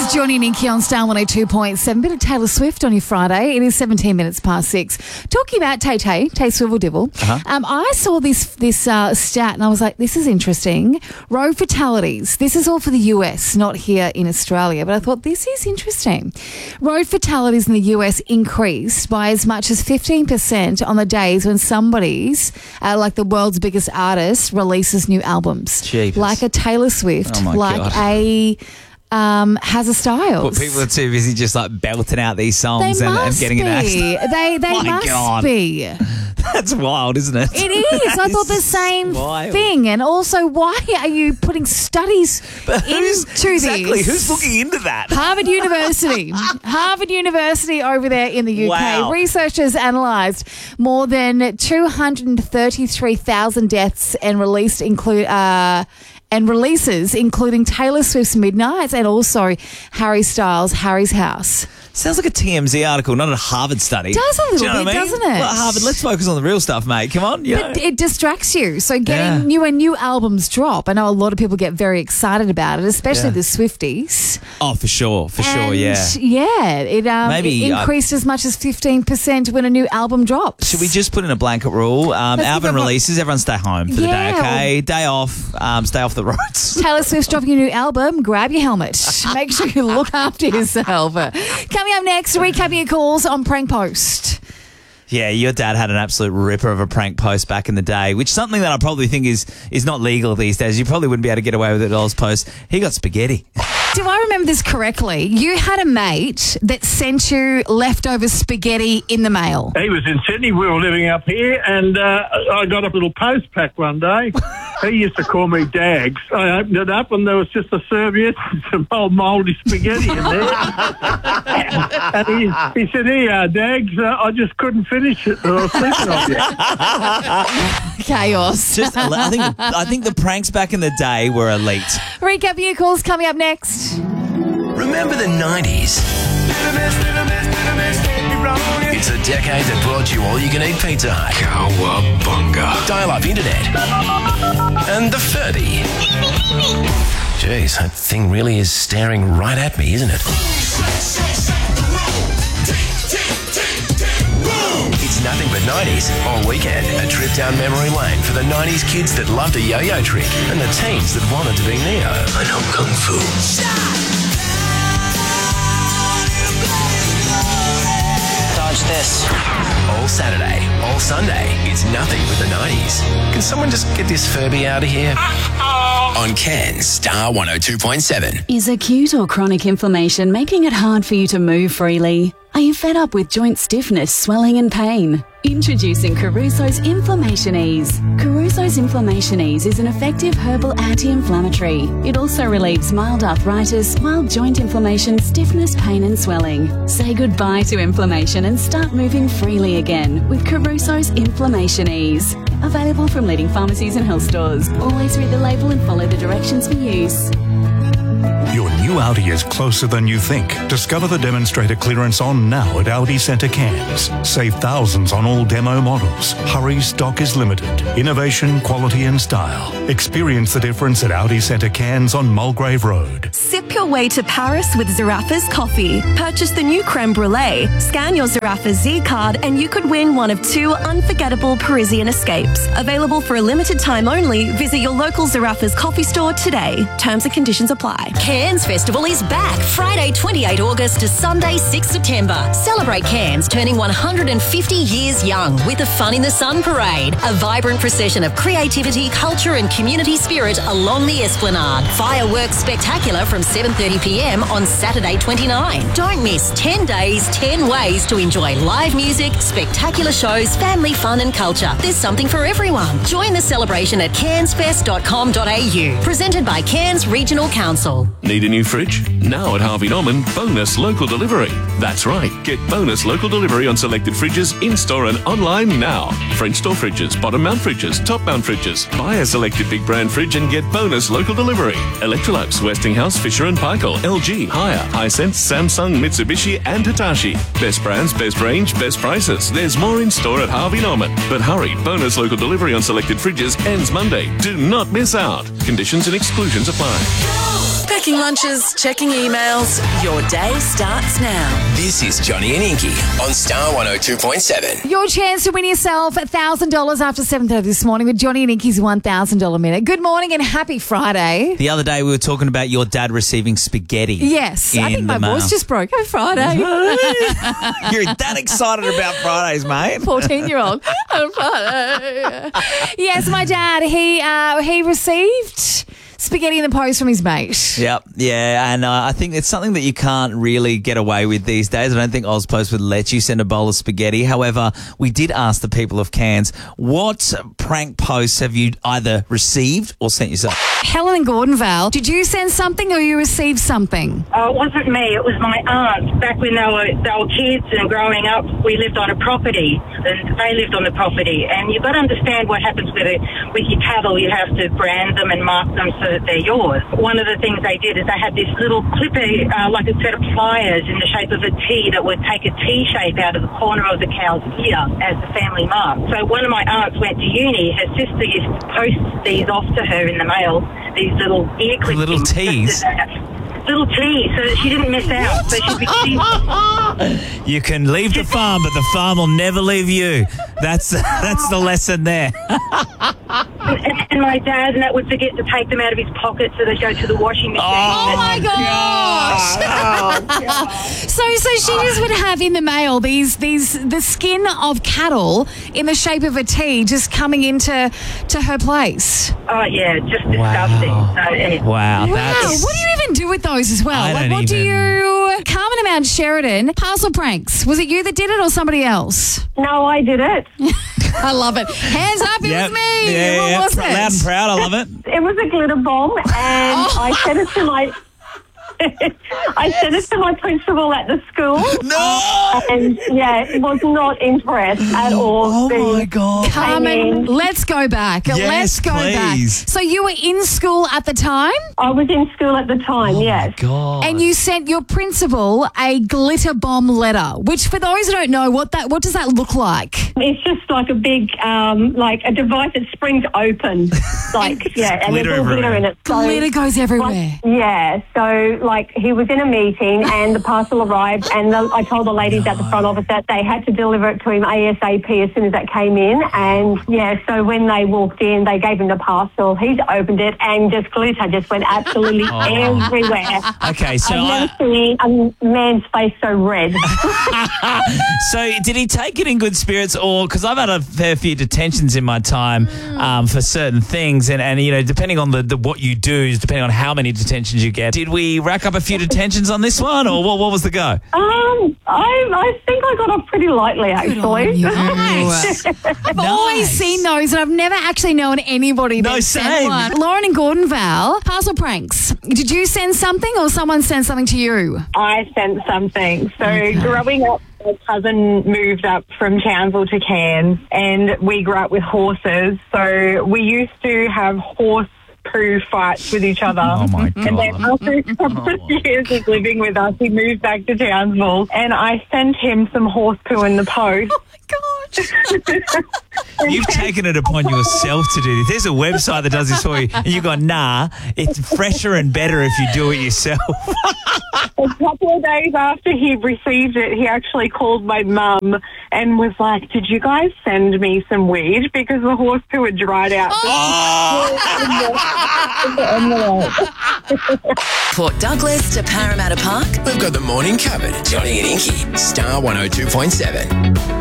It's Johnny and Nikki on Star 102.7. Bit of Taylor Swift on your Friday. It is 17 minutes past 6. Talking about Tay Swivel Dibble. I saw this stat and I was like, this is interesting. Road fatalities. This is all for the US, not here in Australia. But I thought, this is interesting. Road fatalities in the US increased by as much as 15% on the days when somebody's, like the world's biggest artist, releases new albums. Jeepers. Like a Taylor Swift. Oh my God. A... has a style. But people are too busy just like belting out these songs and getting an accident. They must be. That's wild, isn't it? It is. I thought the same thing. And also, why are you putting studies into this? Exactly. Who's looking into that? Harvard University. Harvard University over there in the UK. Wow. Researchers analysed more than 233,000 deaths and releases, including Taylor Swift's Midnights and also Harry Styles' Harry's House. Sounds like a TMZ article, not a Harvard study. Does a little bit, doesn't it? Well, Harvard, let's focus on the real stuff, mate. Come on. But it distracts you. So getting new albums drop. I know a lot of people get very excited about it, especially the Swifties. Oh, for sure, yeah. Yeah, it increased as much as 15% when a new album drops. Should we just put in a blanket rule? Album releases, everyone stay home for the day, okay? Day off, stay off the roads. Taylor Swift's dropping a new album, grab your helmet. Make sure you look after yourself. Coming up next, recapping your calls on Prank Post. Yeah, your dad had an absolute ripper of a prank post back in the day, which is something that I probably think is not legal these days. You probably wouldn't be able to get away with it at Oz Post. He got spaghetti. Do I remember this correctly? You had a mate that sent you leftover spaghetti in the mail. He was in Sydney. We were living up here, and I got a little post pack one day. He used to call me Dags. I opened it up, and there was just a serviette and some old mouldy spaghetti in there. And he said, "Here, Dags, I just couldn't finish it. I was thinking of you." Chaos. I think the pranks back in the day were elite. Recap your calls coming up next. Remember the 90s? It's a decade that brought you all-you-can-eat Pizza Hut, Cowabunga, dial-up internet, and the Furby. Jeez, that thing really is staring right at me, isn't it? It's nothing but 90s all weekend. A trip down memory lane for the 90s kids that loved a yo-yo trick and the teens that wanted to be Neo. I know Kung Fu. Dodge this. All Saturday, all Sunday, it's nothing but the 90s. Can someone just get this Furby out of here? On Cairns, Star 102.7. Is acute or chronic inflammation making it hard for you to move freely? Are you fed up with joint stiffness, swelling and pain? Introducing Caruso's Inflammation Ease. Caruso's Inflammation Ease is an effective herbal anti-inflammatory. It also relieves mild arthritis, mild joint inflammation, stiffness, pain and swelling. Say goodbye to inflammation and start moving freely again with Caruso's Inflammation Ease. Available from leading pharmacies and health stores. Always read the label and follow the directions for use. Your new Audi is closer than you think. Discover the demonstrator clearance on now at Audi Centre Cairns. Save thousands on all demo models. Hurry, stock is limited. Innovation, quality and style. Experience the difference at Audi Centre Cairns on Mulgrave Road. Sip your way to Paris with Zaraffa's coffee. Purchase the new creme brulee, scan your Zaraffa Z card and you could win one of 2 unforgettable Parisian escapes. Available for a limited time only, visit your local Zaraffa's coffee store today. Terms and conditions apply. Cairns Festival is back Friday 28 August to Sunday 6 September. Celebrate Cairns turning 150 years young with the Fun in the Sun Parade, a vibrant procession of creativity, culture and community spirit along the Esplanade. Fireworks spectacular from 7:30pm on Saturday 29. Don't miss 10 days, 10 ways to enjoy live music, spectacular shows, family fun and culture. There's something for everyone. Join the celebration at cairnsfest.com.au. Presented by Cairns Regional Council. Need a new fridge? Now at Harvey Norman, bonus local delivery. That's right, get bonus local delivery on selected fridges in-store and online now. French door fridges, bottom mount fridges, top mount fridges. Buy a selected big brand fridge and get bonus local delivery. Electrolux, Westinghouse, Fisher & Paykel, LG, Haier, Hisense, Samsung, Mitsubishi and Hitachi. Best brands, best range, best prices. There's more in store at Harvey Norman. But hurry, bonus local delivery on selected fridges ends Monday. Do not miss out. Conditions and exclusions apply. Packing lunches, checking emails. Your day starts now. This is Johnny and Inky on Star 102.7. Your chance to win yourself $1,000 after 7:30 this morning with Johnny and Inky's $1,000 minute. Good morning and happy Friday. The other day we were talking about your dad receiving spaghetti. Yes, I think my voice just broke. Happy Friday. You're that excited about Fridays, mate. 14-year-old. Happy Friday. Yes, my dad, he received spaghetti in the post from his mate. Yep, yeah, and I think it's something that you can't really get away with these days. I don't think Ozpost would let you send a bowl of spaghetti. However, we did ask the people of Cairns, what prank posts have you either received or sent yourself? Helen in Gordonvale, did you send something or you received something? Oh, it wasn't me. It was my aunt. Back when they were kids and growing up, we lived on a property, and they lived on the property. And you've got to understand what happens with your cattle. You have to brand them and mark them so that they're yours. One of the things they did is they had this little clipper, like a set of pliers in the shape of a T that would take a T shape out of the corner of the cow's ear as the family mark. So one of my aunts went to uni. Her sister used to post these off to her in the mail, these little ear clips. Little T's? Little T's, so that she didn't miss out. So she'd be You can leave the farm, but the farm will never leave you. That's the lesson there. And my dad and that would forget to take them out of his pocket so they'd go to the washing machine. Oh my gosh! So she just would have in the mail the skin of cattle in the shape of a T just coming into her place. Oh yeah, just disgusting. Wow. What do you even do with those as well? What do you... Carmen and Mount Sheridan, parcel pranks. Was it you that did it or somebody else? No, I did it. I love it. Hands up, it was me. Yeah, what was it? Loud and proud, I love it. It was a glitter bomb, and I sent it to my... I sent it to my principal at the school. No! And, was not impressed at all. Oh, my God. Carmen, let's go back. Yes, let's go back. So you were in school at the time? I was in school at the time, yes. God. And you sent your principal a glitter bomb letter, which for those who don't know, what does that look like? It's just like a big, like a device that springs open. Like, and there's all glitter in it. So, glitter goes everywhere. So he was in a meeting and the parcel arrived, and I told the ladies at the front office that they had to deliver it to him ASAP as soon as that came in. And so when they walked in, they gave him the parcel. He's opened it and just glitter just went absolutely everywhere. Okay, so I've never seen a man's face so red. So did he take it in good spirits, or because I've had a fair few detentions in my time for certain things, and you know, depending on the what you do, depending on how many detentions you get, did we rack up a few detentions on this one, or what was the go? I think I got off pretty lightly, actually. I've always seen those, and I've never actually known anybody that sent one. Lauren in Gordonvale, parcel pranks. Did you send something, or someone sent something to you? I sent something. So growing up, my cousin moved up from Townsville to Cairns, and we grew up with horses. So we used to have horse poo fights with each other. Oh my God. And then after a couple of years of living with us, he moved back to Townsville, and I sent him some horse poo in the post. Oh my God. You've taken it upon yourself to do this. There's a website that does this for you, and you go, nah, it's fresher and better if you do it yourself. A couple of days after he received it, he actually called my mum and was like, did you guys send me some weed? Because the horse poo had dried out. Port Douglas to Parramatta Park. We've got the morning covered. Johnny and Inky, Star 102.7.